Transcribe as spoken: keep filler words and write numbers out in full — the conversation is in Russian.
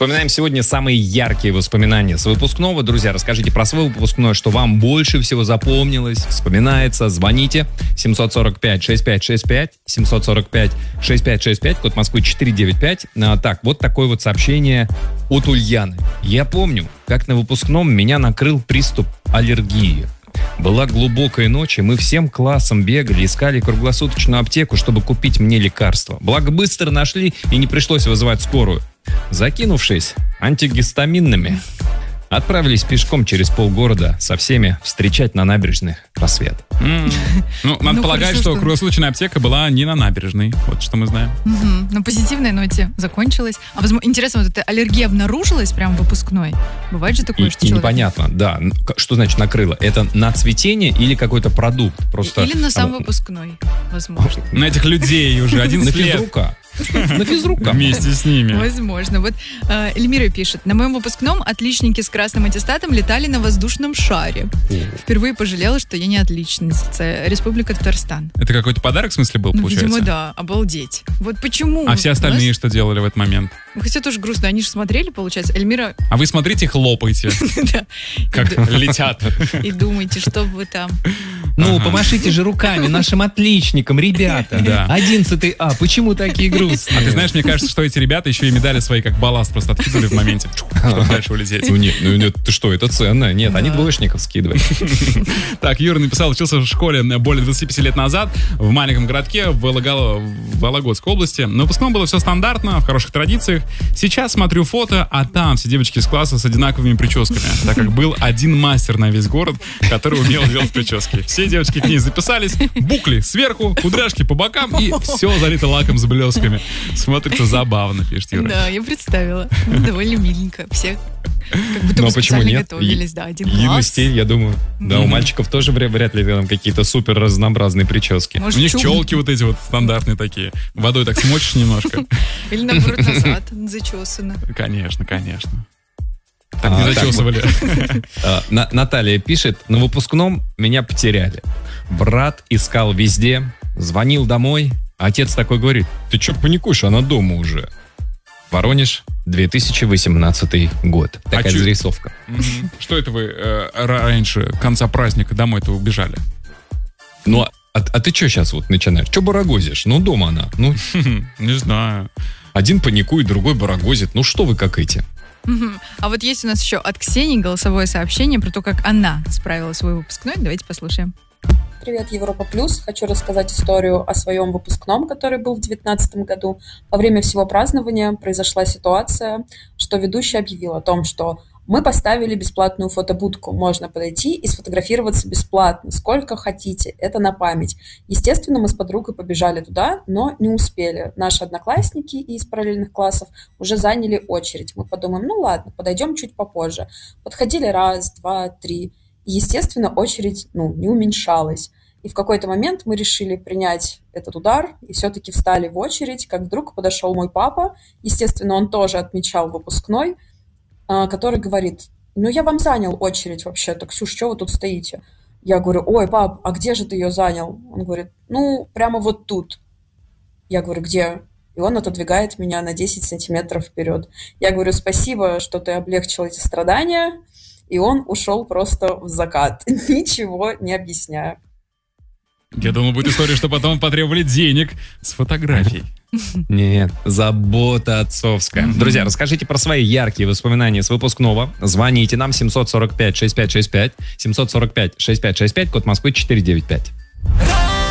Вспоминаем сегодня самые яркие воспоминания с выпускного. Друзья, расскажите про свой выпускной, что вам больше всего запомнилось, вспоминается. Звоните семь сорок пять шестьдесят пять шестьдесят пять, семь сорок пять шестьдесят пять шестьдесят пять, код Москвы четыре девять пять. А, так, вот такое вот сообщение от Ульяны. Я помню, как на выпускном меня накрыл приступ аллергии. Была глубокая ночь, и мы всем классом бегали, искали круглосуточную аптеку, чтобы купить мне лекарство. Благо быстро нашли, и не пришлось вызывать скорую. Закинувшись антигистаминными, отправились пешком через полгорода со всеми встречать на набережных рассвет. Mm. Ну, надо ну, полагать, хорошо, что, что круглосуточная аптека была не на набережной. Вот что мы знаем. Угу. На позитивной ноте закончилась. А возможно, интересно, вот эта аллергия обнаружилась прямо в выпускной? Бывает же такое, и, что и человек... непонятно, да. Что значит накрыло? Это на цветение или какой-то продукт? Просто... Или на сам выпускной, возможно. На этих людей уже одиннадцать лет. На физрука. На физрука. Вместе с ними. Возможно. Вот э, Эльмира пишет. На моем выпускном отличники с красным аттестатом летали на воздушном шаре. Впервые пожалела, что я не отличница. Республика Татарстан. Это какой-то подарок, в смысле, был, ну, получается? Видимо, да. Обалдеть. Вот почему? А все остальные нас... что делали в этот момент? Хотя тоже грустно. Они же смотрели, получается. Эльмира... А вы смотрите, хлопайте. Да. Как летят. И думаете, что вы там... Ну, помашите же руками нашим отличникам, ребята. одиннадцатый А, почему такие грустные? А ты знаешь, мне кажется, что эти ребята еще и медали свои как балласт просто откидывали в моменте, чтобы дальше улететь. Ну нет, ну нет, ты что, это ценно. Нет, они двоечников скидывают. Так, Юра написал, учился в школе более двадцати пяти лет назад в маленьком городке в Вологодской области. На выпускном было все стандартно, в хороших традициях. Сейчас смотрю фото, а там все девочки из класса с одинаковыми прическами, так как был один мастер на весь город, который умел делать прически. Все девочки к ней записались, букли сверху, кудряшки по бокам, и все залито лаком с блесками. Смотрится забавно, пишет Юра. Да, я представила. Довольно миленько. Все как будто бы специально готовились. Да, один Юный класс. стиль, я думаю. Да, у мальчиков тоже вряд ли там какие-то супер разнообразные прически. У них челки вот эти вот стандартные такие. Водой так смочишь немножко. Или наоборот назад зачесано. Конечно, конечно. Так не зачесывали. Наталья пишет, на выпускном меня потеряли. Брат искал везде, звонил домой. Отец такой говорит, ты что паникуешь, она дома уже. Воронеж, две тысячи восемнадцатый год. Такая а зарисовка. Угу. Что это вы э, раньше, конца праздника, домой-то убежали? Ну, а, а ты что сейчас вот начинаешь? Что барагозишь? Ну, дома она. Ну, не знаю. Один паникует, другой барагозит. Ну, что вы как эти? А вот есть у нас еще от Ксении голосовое сообщение про то, как она справила свой выпускной. Давайте послушаем. Привет, Европа Плюс. Хочу рассказать историю о своем выпускном, который был в две тысячи девятнадцатом году. Во время всего празднования произошла ситуация, что ведущая объявила о том, что мы поставили бесплатную фотобудку. Можно подойти и сфотографироваться бесплатно, сколько хотите. Это на память. Естественно, мы с подругой побежали туда, но не успели. Наши одноклассники из параллельных классов уже заняли очередь. Мы подумаем, ну ладно, подойдем чуть попозже. Подходили раз, два, три. И, естественно, очередь ну, не уменьшалась. И в какой-то момент мы решили принять этот удар и все-таки встали в очередь, как вдруг подошел мой папа. Естественно, он тоже отмечал выпускной, который говорит, ну я вам занял очередь вообще-то, Ксюш, что вы тут стоите? Я говорю, ой, пап, а где же ты ее занял? Он говорит, ну прямо вот тут. Я говорю, где? И он отодвигает меня на десять сантиметров вперед. Я говорю, спасибо, что ты облегчил эти страдания. И он ушел просто в закат, ничего не объясняя. Я думал, будет история, что потом потребовали денег с фотографией. Нет, забота отцовская. Друзья, расскажите про свои яркие воспоминания с выпускного. Звоните нам семь сорок пять шестьдесят пять шестьдесят пять, семь сорок пять шестьдесят пять шестьдесят пять, код Москвы четыре девять пять.